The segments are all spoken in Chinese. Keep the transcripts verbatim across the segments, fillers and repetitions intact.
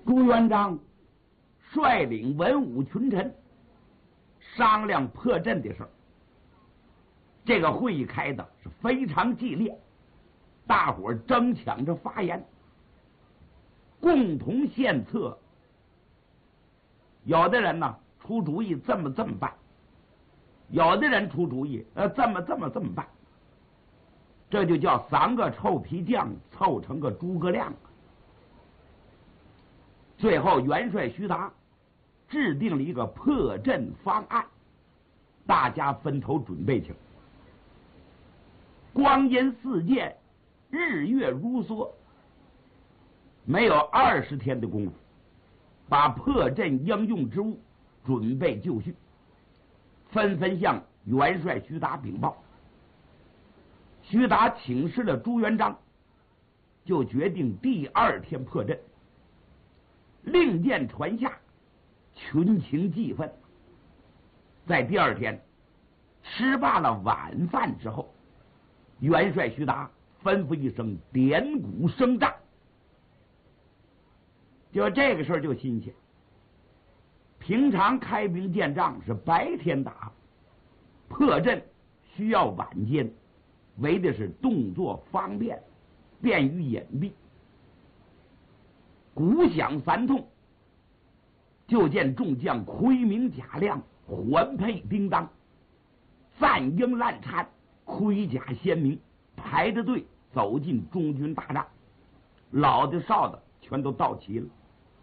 朱元璋率领文武群臣商量破阵的事儿。这个会议开的是非常激烈，大伙儿争抢着发言，共同献策。有的人呢出主意这么这么办，有的人出主意呃这么这么这么办，这就叫三个臭皮匠凑成个诸葛亮。最后元帅徐达制定了一个破阵方案，大家分头准备去。光阴似箭，日月如梭，没有二十天的功夫，把破阵应用之物准备就绪，纷纷向元帅徐达禀报。徐达请示了朱元璋，就决定第二天破阵。令箭传下，群情激愤。在第二天吃罢了晚饭之后，元帅徐达吩咐一声点鼓声仗。就这个事儿就新鲜，平常开兵见仗是白天打，破阵需要晚间，为的是动作方便，便于隐蔽。鼓响三通，就见众将盔明甲亮，环佩叮当，赞鹰烂颤，盔甲鲜明，排着队走进中军大帐，老的少的全都到齐了。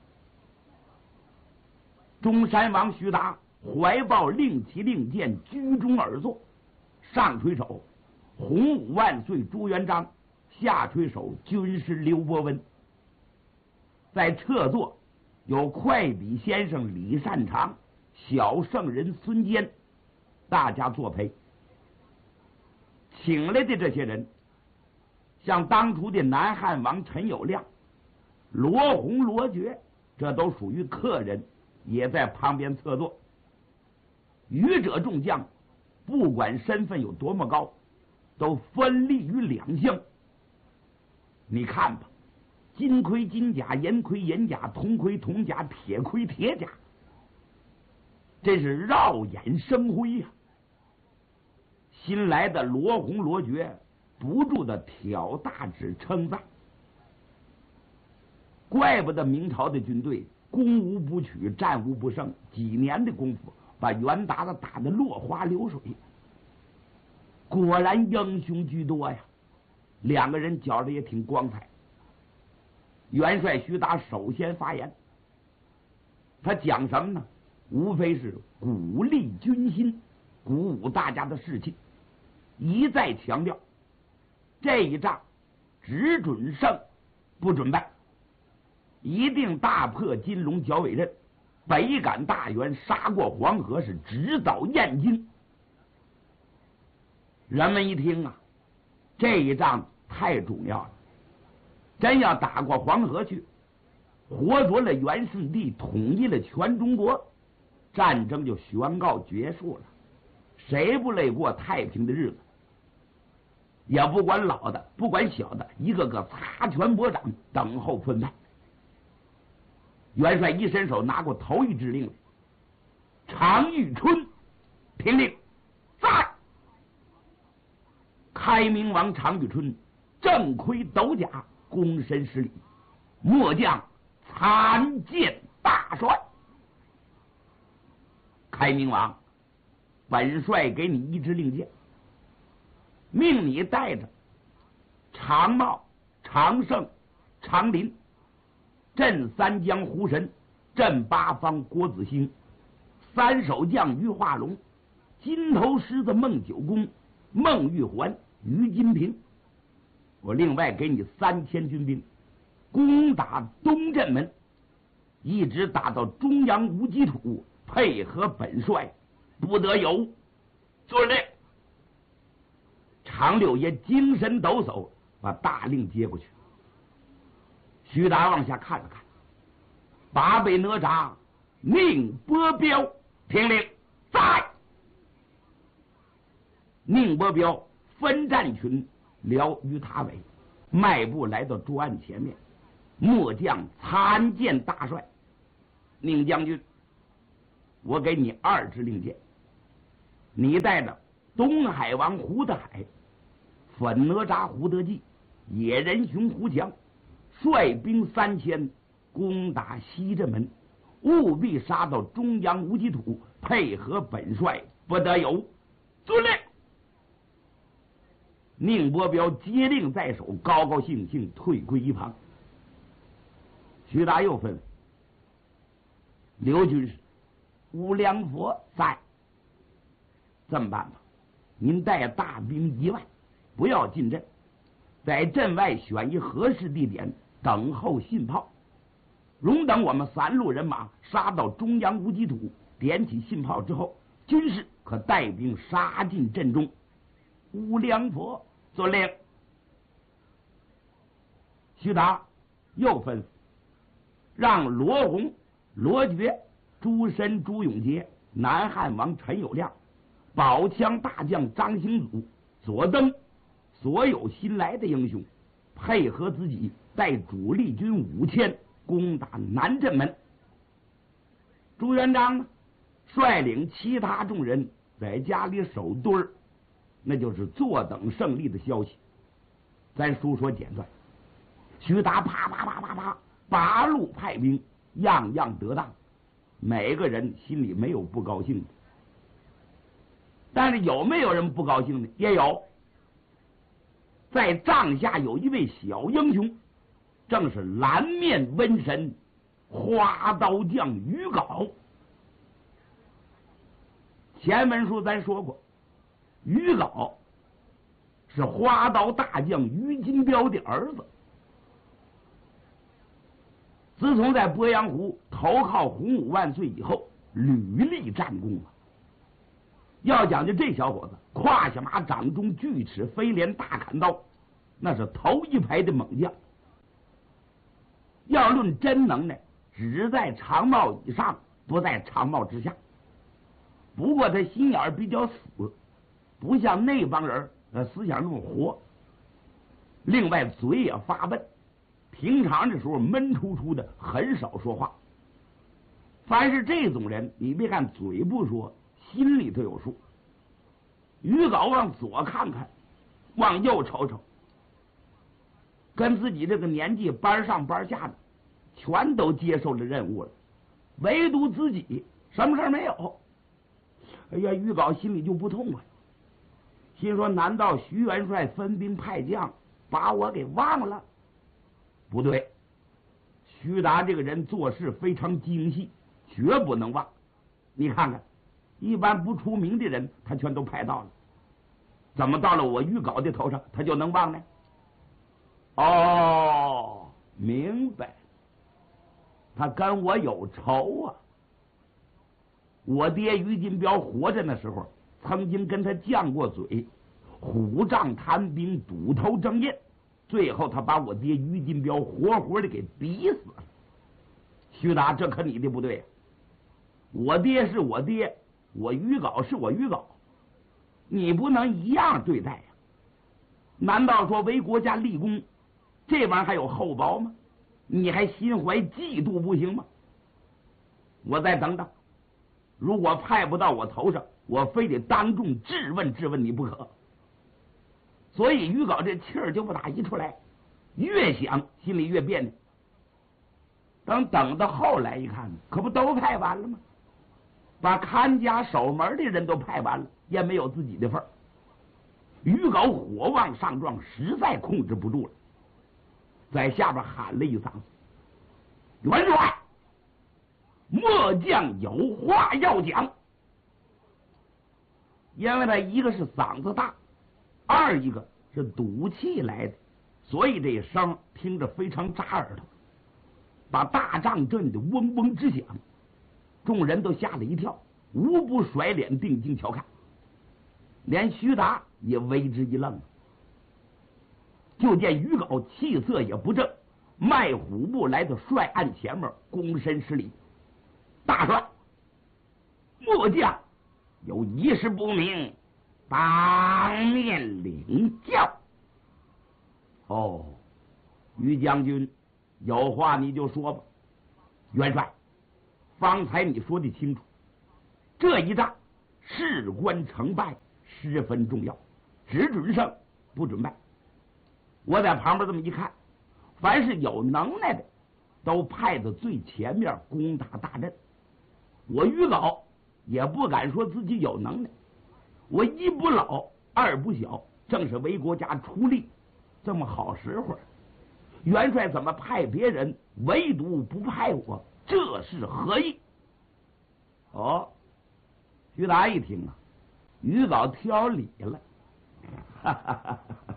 中山王徐达怀抱令旗令箭，居中而坐，上垂手洪武万岁朱元璋，下垂手军师刘伯温。在侧座有快笔先生李善长、小圣人孙坚，大家作陪。请来的这些人，像当初的南汉王陈友谅、罗洪、罗觉，这都属于客人，也在旁边侧坐。余者众将，不管身份有多么高，都分立于两厢。你看吧，金盔金甲，银盔银甲，铜盔铜甲，铁盔铁甲，真是绕眼生辉呀、啊！新来的罗洪、罗觉不住的挑大指称赞，怪不得明朝的军队攻无不取，战无不胜，几年的功夫把袁达子打得落花流水。果然英雄居多呀！两个人觉得也挺光彩。元帅徐达首先发言，他讲什么呢？无非是鼓励军心，鼓舞大家的士气，一再强调这一仗只准胜不准败，一定大破金龙剿匪阵，北赶大元，杀过黄河，是直捣燕京。人们一听啊，这一仗太重要了，真要打过黄河去，活捉了元顺帝，统一了全中国，战争就宣告结束了，谁不累过太平的日子？也不管老的不管小的，一个个擦拳拨掌，等候分派。元帅一伸手拿过头一支令来，常遇春听令，在。开明王常遇春正盔斗甲，躬身施礼，末将参见大帅。开明王，本帅给你一支令箭，命你带着常茂、常胜、常林，镇三江胡神，镇八方郭子兴，三守将于化龙，金头狮子孟九公、孟玉环、于金平。我另外给你三千军兵，攻打东镇门，一直打到中央无基土，配合本帅，不得有误。遵令。常六爷精神抖擞，把大令接过去。徐达往下看了看，八北哪吒宁波彪听令，在。宁波彪分战群辽于他尾，迈步来到桌案前面， 末将参见大帅。宁将军，我给你二支令箭，你带着东海王胡德海、粉哪吒胡德济、野人熊胡强，率兵三千攻打西镇门，务必杀到中央无极土，配合本帅，不得有。遵令。宁伯彪接令在手，高高兴兴退归一旁。徐达又吩咐刘军师、吴良佛在，这么办吧，您带大兵一万，不要进阵，在阵外选一合适地点等候信炮，容等我们三路人马杀到中央无极土，点起信炮之后，军士可带兵杀进阵中。吴良佛遵令。徐达又吩咐让罗洪、罗觉、朱深、朱永杰、南汉王陈友谅、宝枪大将张兴祖、左登所有新来的英雄，配合自己带主力军五千攻打南镇门。朱元璋呢，率领其他众人在家里守堆儿，那就是坐等胜利的消息。咱书说简短，徐达啪啪啪啪啪八路派兵，样样得当，每个人心里没有不高兴的。但是有没有人不高兴的？也有。在帐下有一位小英雄，正是蓝面瘟神花刀将于镐。前文书咱说过，于镐是花刀大将于金彪的儿子。自从在鄱阳湖投靠洪武万岁以后，屡立战功啊。要讲究这小伙子，胯下马，掌中锯齿飞镰大砍刀，那是头一排的猛将。要论真能耐，只在长帽以上，不在长帽之下。不过他心眼比较死，不像那帮人呃思想那么活。另外嘴也发笨，平常的时候闷出出的，很少说话。凡是这种人，你别看嘴不说，心里头有数。于镐往左看看，往右瞅瞅，跟自己这个年纪班上班下的全都接受了任务了，唯独自己什么事没有。哎呀，于镐心里就不痛快，心说难道徐元帅分兵派将把我给忘了？不对，徐达这个人做事非常精细，绝不能忘。你看看，一般不出名的人他全都派到了，怎么到了我于镐的头上他就能忘呢？哦，明白，他跟我有仇啊。我爹于金彪活着那时候，曾经跟他犟过嘴，虎杖谈兵，堵头争印，最后他把我爹于金彪活活的给逼死了。徐达，这可你的不对，我爹是我爹，我于镐是我于镐，你不能一样对待呀、啊？难道说为国家立功，这玩意儿还有厚薄吗？你还心怀嫉妒不行吗？我再等等，如果派不到我头上，我非得当众质问质问你不可。所以于镐这气儿就不打一出来，越想心里越别扭。等等到后来一看，可不都派完了吗？把看家守门的人都派完了，也没有自己的份儿。于镐火旺上撞，实在控制不住了，在下边喊了一嗓子：“元帅，末将有话要讲。”因为他一个是嗓子大，二一个是赌气来的，所以这声听着非常扎耳朵，把大帐震得嗡嗡直响。众人都吓了一跳，无不甩脸定睛瞧看，连徐达也为之一愣。就见于镐气色也不正，迈虎步来到帅案前面，躬身施礼：“大帅，末将有一事不明，当面领教。”哦，于将军有话你就说吧。元帅，方才你说的清楚，这一仗事关成败，十分重要，只准胜不准败。我在旁边这么一看，凡是有能耐的都派到最前面攻打大阵。我于老也不敢说自己有能耐，我一不老二不小，正是为国家出力这么好时候，元帅怎么派别人，唯独不派我？这是何意？哦，徐达一听啊，于老挑理了。哈哈哈哈，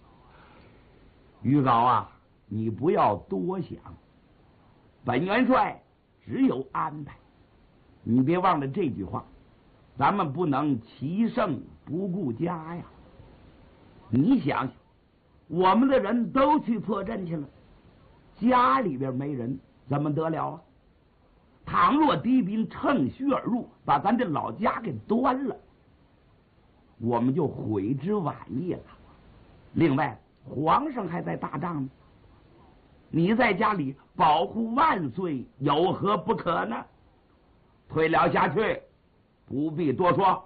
于老啊，你不要多想，本元帅只有安排，你别忘了这句话，咱们不能其胜不顾家呀。你想想，我们的人都去破阵去了，家里边没人，怎么得了啊？倘若敌兵趁虚而入，把咱这老家给端了，我们就悔之晚矣了。另外，皇上还在大帐呢，你在家里保护万岁，有何不可呢？退了下去，不必多说。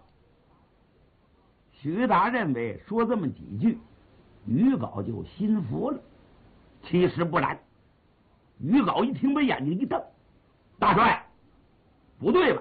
徐达认为说这么几句，于镐就心服了。其实不然，于镐一听，把眼睛一瞪：“大帅，不对吧？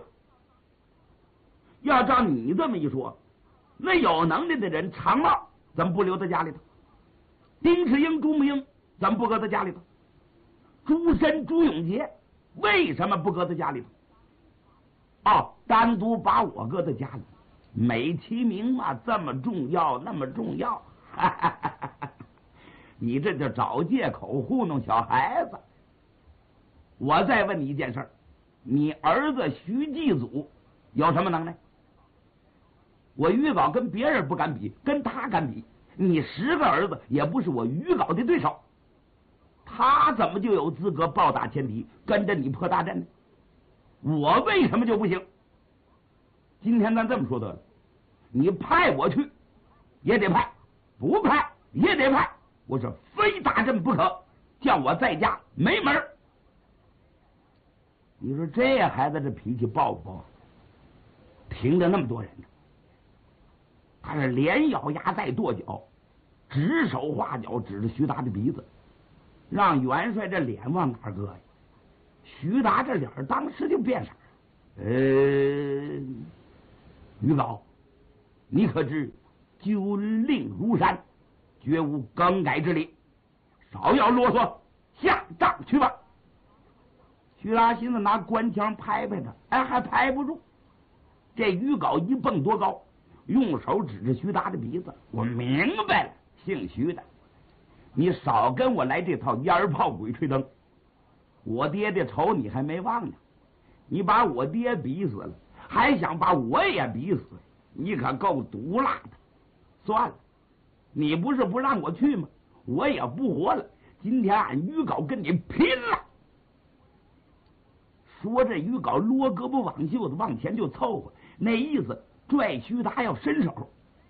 要照你这么一说，那有能力的人常茂怎么不留在家里头？丁世英、朱木英怎么不搁在家里头？朱深、朱永杰为什么不搁在家里头？哦，单独把我搁在家里，美其名嘛，这么重要，那么重要。哈哈哈哈，你这就找借口糊弄小孩子。我再问你一件事儿，你儿子徐继祖有什么能耐？我于镐跟别人不敢比，跟他敢比。你十个儿子也不是我于镐的对手，他怎么就有资格暴打前敌，跟着你破大阵呢？我为什么就不行？今天咱这么说得了，你派我去也得派，不派也得派，我是非大阵不可，叫我在家没门儿。你说这孩子这脾气暴不暴？听着那么多人呢，他是连咬牙带跺脚，指手画脚，指着徐达的鼻子，让元帅这脸往哪儿搁呀？徐达这脸当时就变色。呃，于镐，你可知军令如山，绝无更改之理，少要啰嗦，下帐去吧。徐达寻思拿官腔拍拍他，哎，还拍不住。这于镐一蹦多高，用手指着徐达的鼻子，我明白了，姓徐的，你少跟我来这套烟炮鬼吹灯。我爹的仇你还没忘呢，你把我爹逼死了，还想把我也逼死，你可够毒辣的。算了，你不是不让我去吗？我也不活了，今天俺于镐跟你拼了。说这于镐罗胳膊挽袖子往前就凑合，那意思拽徐达要伸手。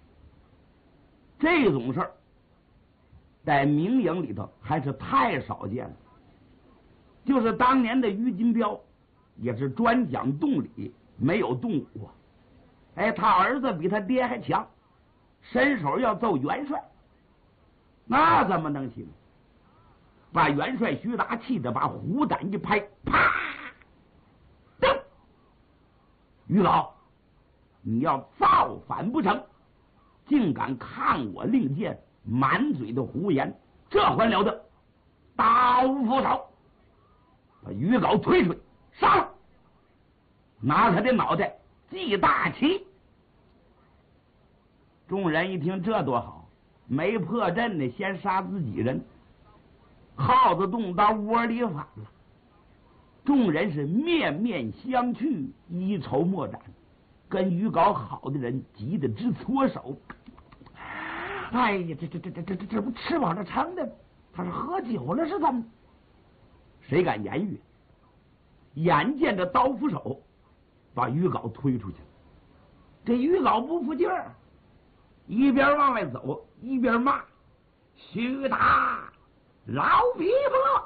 这种事儿在明营里头还是太少见了。就是当年的于金彪也是专讲动理，没有动武啊。哎，他儿子比他爹还强，伸手要揍元帅，那怎么能行？把元帅徐达气得把虎胆一拍，啪！噔！于老，你要造反不成，竟敢抗我令箭，满嘴的胡言，这还了得！大无斧头！把于镐推出去，杀了！拿他的脑袋记大旗。众人一听，这多好，没破阵的先杀自己人，耗子洞到窝里反了。众人是面面相觑，一筹莫展。跟于镐好的人急得直搓手。哎呀，这这这这这这这不吃饱了撑的，他是喝酒了是怎么？谁敢言语？眼见着刀斧手把于镐推出去，这于镐不服劲儿，一边往外走一边骂：“徐达，老匹夫！